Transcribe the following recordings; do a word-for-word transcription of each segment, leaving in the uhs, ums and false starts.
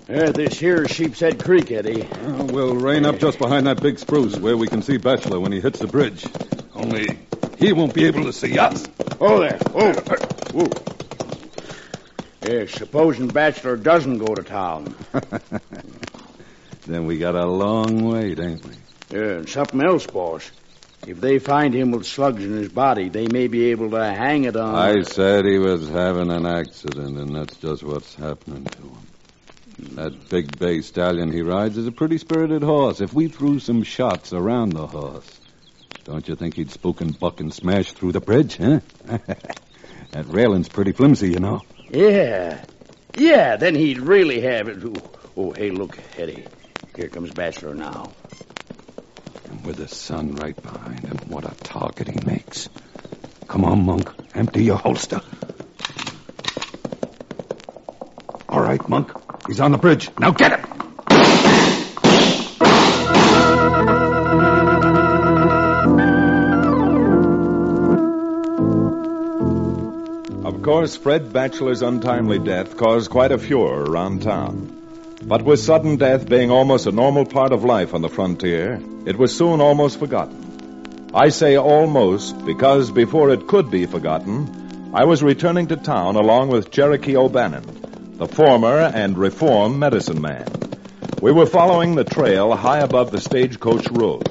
Uh, this here is Sheep's Head Creek, Eddie. Uh, we'll rein up just behind that big spruce where we can see Bachelor when he hits the bridge. Only he won't be able to see us. Oh, there. Oh. Whoa. Yeah, supposing Bachelor doesn't go to town. Then we got a long wait, ain't we? Yeah, and something else, boss. If they find him with slugs in his body, they may be able to hang it on... I said he was having an accident, and that's just what's happening to him. That big bay stallion he rides is a pretty spirited horse. If we threw some shots around the horse, don't you think he'd spook and buck and smash through the bridge, huh? That railing's pretty flimsy, you know. Yeah. Yeah, then he'd really have it. Oh, oh hey, look, Eddie. Here comes Bachelor now. And with the sun right behind him, what a target he makes. Come on, Monk. Empty your holster. All right, Monk. He's on the bridge. Now get him! Of course, Fred Bachelor's untimely death caused quite a furor around town. But with sudden death being almost a normal part of life on the frontier, it was soon almost forgotten. I say almost because before it could be forgotten, I was returning to town along with Cherokee O'Bannon, the former and reformed medicine man. We were following the trail high above the stagecoach road.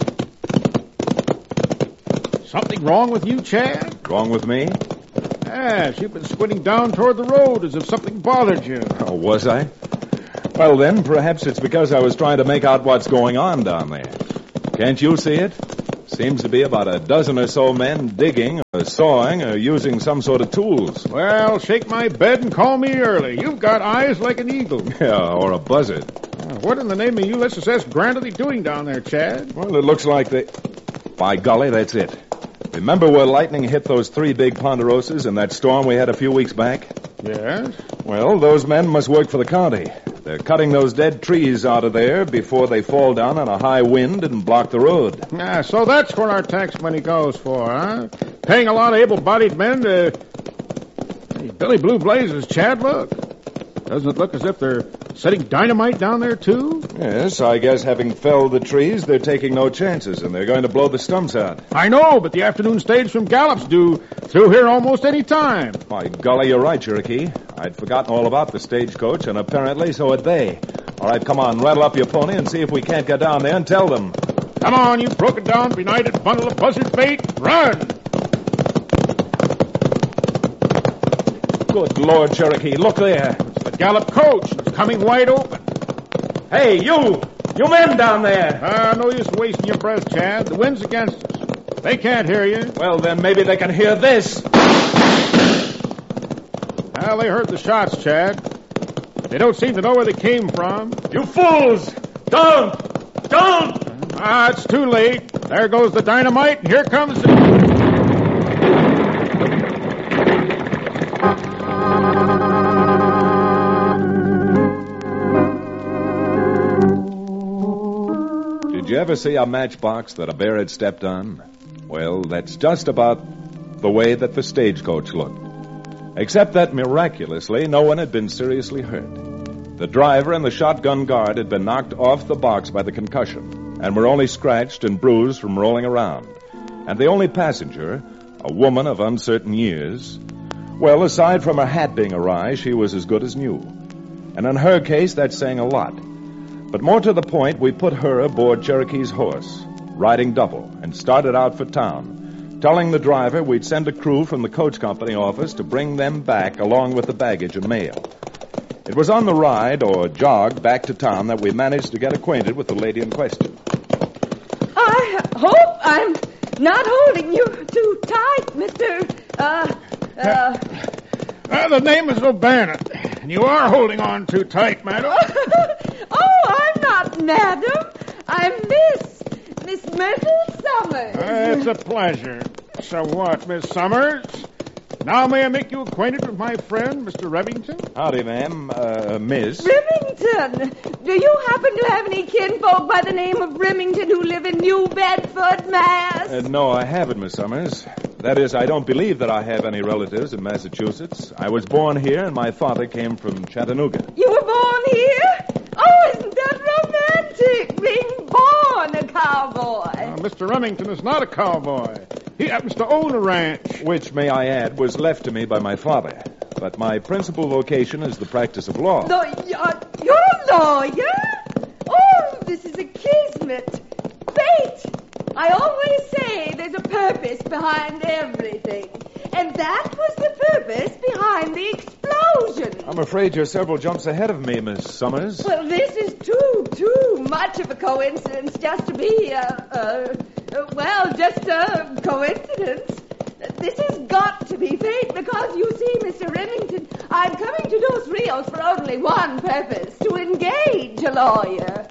Something wrong with you, Chad? Wrong with me? Yes, you've been squinting down toward the road as if something bothered you. Oh, was I? Well, then, perhaps it's because I was trying to make out what's going on down there. Can't you see it? Seems to be about a dozen or so men digging or sawing or using some sort of tools. Well, shake my bed and call me early. You've got eyes like an eagle. Yeah, or a buzzard. Uh, what in the name of U S S Grant are they doing down there, Chad? Well, it looks like they... By golly, that's it. Remember where lightning hit those three big ponderosas in that storm we had a few weeks back? Yes? Well, those men must work for the county. They're cutting those dead trees out of there before they fall down on a high wind and block the road. Ah, so that's what our tax money goes for, huh? Paying a lot of able-bodied men to... Hey, Billy Blue Blazes, Chad, look. Doesn't it look as if they're setting dynamite down there, too? Yes, I guess having felled the trees, they're taking no chances, and they're going to blow the stumps out. I know, but the afternoon stage from Gallup's due through here almost any time. By golly, you're right, Cherokee. I'd forgotten all about the stagecoach, and apparently so had they. All right, come on, rattle up your pony and see if we can't get down there and tell them. Come on, you broken-down, benighted bundle of buzzard bait. Run! Good Lord, Cherokee, look there. It's the Gallup coach. It's coming wide open. Hey, you! You men down there! Ah, no use wasting your breath, Chad. The wind's against us. They can't hear you. Well, then maybe they can hear this. Well, they heard the shots, Chad. They don't seem to know where they came from. You fools! Don't! Don't! Ah, it's too late. There goes the dynamite, and here comes the... Did you ever see a matchbox that a bear had stepped on? Well, that's just about the way that the stagecoach looked. Except that, miraculously, no one had been seriously hurt. The driver and the shotgun guard had been knocked off the box by the concussion and were only scratched and bruised from rolling around. And the only passenger, a woman of uncertain years, well, aside from her hat being awry, she was as good as new. And in her case, that's saying a lot. But more to the point, we put her aboard Cherokee's horse, riding double, and started out for town, telling the driver we'd send a crew from the coach company office to bring them back along with the baggage and mail. It was on the ride, or jog, back to town that we managed to get acquainted with the lady in question. I hope I'm not holding you too tight, Mister Uh, uh... Uh, the name is O'Bannon, and you are holding on too tight, madam. Oh, I'm not madam. I'm Miss. Miss Myrtle Summers. Uh, it's a pleasure. So what, Miss Summers? Now may I make you acquainted with my friend, Mister Remington? Howdy, ma'am. Uh, miss. Remington. Do you happen to have any kinfolk by the name of Remington who live in New Bedford, Mass? Uh, no, I haven't, Miss Summers. That is, I don't believe that I have any relatives in Massachusetts. I was born here, and my father came from Chattanooga. You were born here? romantic, being born a cowboy. Uh, Mister Remington is not a cowboy. He happens to own a ranch. Which, may I add, was left to me by my father. But my principal vocation is the practice of law. No, you're, you're a lawyer? Oh, this is a kismet. Fate. I always say there's a purpose behind everything. And that was the purpose behind the explosion. I'm afraid you're several jumps ahead of me, Miss Summers. Well, this is too, too much of a coincidence just to be, uh, uh, uh well, just a coincidence. This has got to be fate because, you see, Mister Remington, I'm coming to Dos Rios for only one purpose, to engage a lawyer.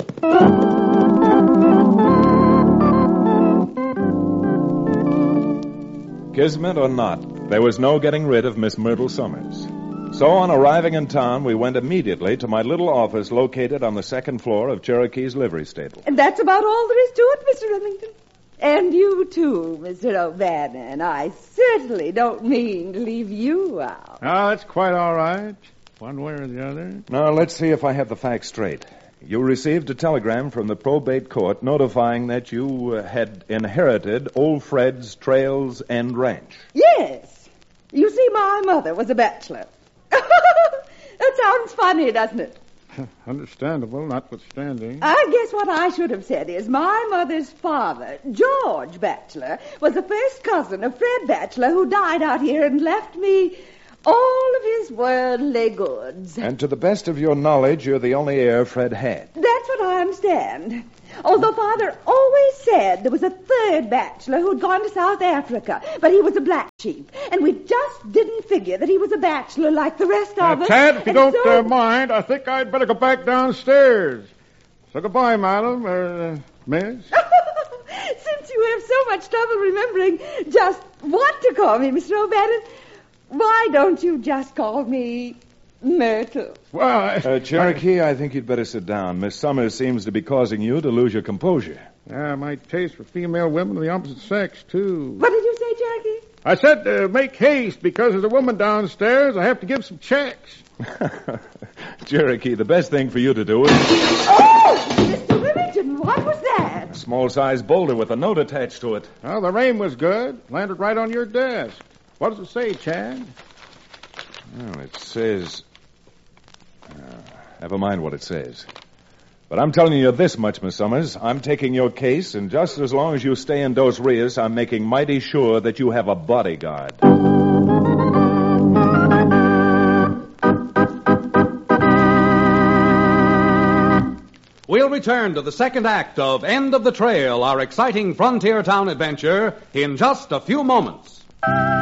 Kismet or not, there was no getting rid of Miss Myrtle Summers. So on arriving in town, we went immediately to my little office located on the second floor of Cherokee's livery stable. And that's about all there is to it, Mister Remington. And you, too, Mister O'Bannon. I certainly don't mean to leave you out. Oh, that's quite all right. One way or the other. Now, let's see if I have the facts straight. You received a telegram from the probate court notifying that you uh, had inherited Old Fred's Trails End Ranch. Yes. You see, my mother was a bachelor. That sounds funny, doesn't it? Understandable, notwithstanding. I guess what I should have said is my mother's father, George Batchelor, was the first cousin of Fred Batchelor, who died out here and left me all of his worldly goods. And to the best of your knowledge, you're the only heir Fred had. That's what I understand. Although Father always said there was a third bachelor who'd gone to South Africa, but he was a black sheep, and we just didn't figure that he was a bachelor like the rest Uh, of us. Tad, if you And don't so- uh, mind, I think I'd better go back downstairs. So goodbye, madam, or uh, miss. Since you have so much trouble remembering just what to call me, Mister O'Bannon, why don't you just call me Myrtle? Well, I... Uh, Cherokee, I think you'd better sit down. Miss Summers seems to be causing you to lose your composure. Yeah, my taste for female women of the opposite sex, too. What did you say, Cherokee? I said uh, make haste because there's a woman downstairs. I have to give some checks. Cherokee, the best thing for you to do is Oh, Mister Remington, what was that? a small-sized boulder with a note attached to it. Well, the rain was good. Landed right on your desk. What does it say, Chad? Well, it says... Uh, never mind what it says. But I'm telling you this much, Miss Summers. I'm taking your case, and just as long as you stay in Dos Rios, I'm making mighty sure that you have a bodyguard. We'll return to the second act of End of the Trail, our exciting frontier town adventure, in just a few moments.